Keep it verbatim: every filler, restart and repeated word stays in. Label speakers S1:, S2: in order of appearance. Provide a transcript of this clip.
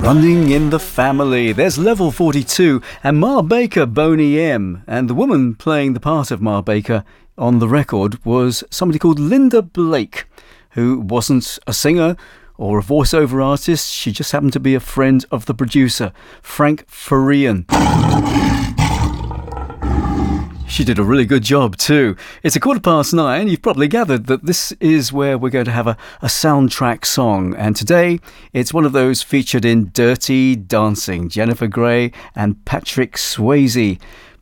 S1: Running in the Family. There's Level forty-two and Ma Baker, Boney M. And the woman playing the part of Ma Baker on the record was somebody called Linda Blake, who wasn't a singer or a voiceover artist. She just happened to be a friend of the producer, Frank Farian. She did a really good job too. It's a quarter past nine. You've probably gathered that this is where we're going to have a, a soundtrack song. And today, it's one of those featured in Dirty Dancing. Jennifer Grey and Patrick Swayze